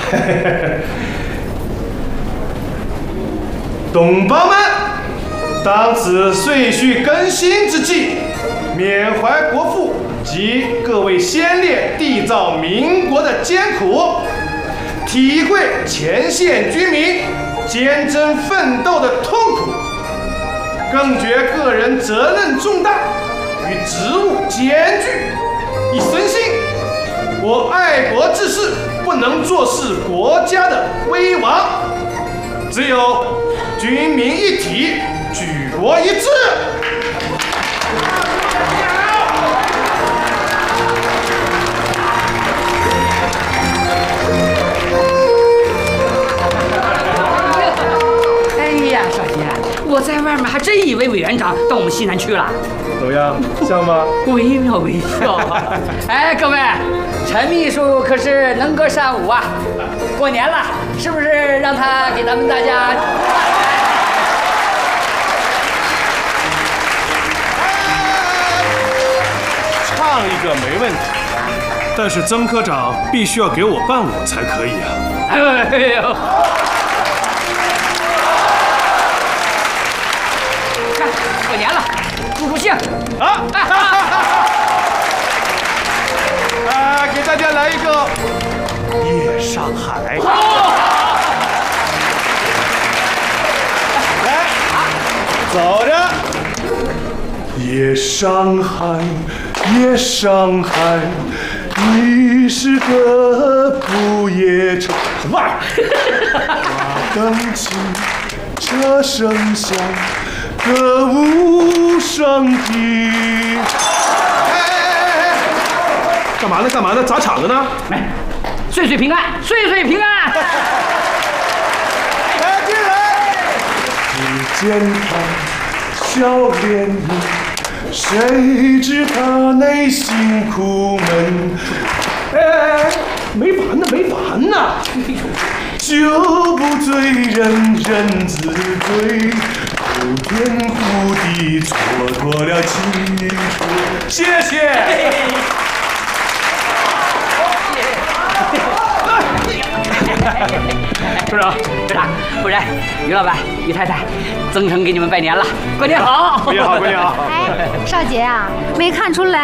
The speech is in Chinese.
同胞们，当此岁序更新之际，缅怀国父及各位先烈缔造民国的艰苦，体会前线居民坚贞奋斗的痛苦，更觉个人责任重大与职务艰巨，以深信我爱国志士不能坐视国家的危亡，只有军民一体，举国一致。 哎呀，少杰，我在外面还真以为委员长到我们西南去了。 怎么样，像吗？ 惟妙惟肖。哎，各位，陈秘书可是能歌善舞啊！过年了，是不是让他给咱们大家？ 唱一个没问题，但是曾科长必须要给我伴舞才可以啊！ 哎呦，看过年了，助助兴啊！给大家来一个《夜上海》。来，走着。夜上海，夜上海，你是个不夜城。什么玩意儿？花灯起，车声响，歌舞升平。干嘛呢？干嘛呢？砸场子呢？ 来，岁岁平安，岁岁平安。 来，进来。只见他笑脸迎，谁知他内心苦闷？哎，没完呢，没完呢！酒不醉人人自醉，后天故地蹉跎了青春。谢谢。 处长，处长，不然于老板、于太太，曾成给你们拜年了，过年好！ 过年好，过年好！ 哎，少杰啊，没看出来